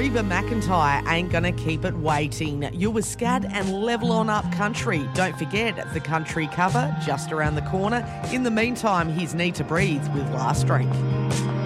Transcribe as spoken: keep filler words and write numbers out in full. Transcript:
Reba McEntire ain't gonna keep it waiting. You're with Scad and Level On Up Country. Don't forget the country cover just around the corner. In the meantime, here's Need to Breathe with Last Drink.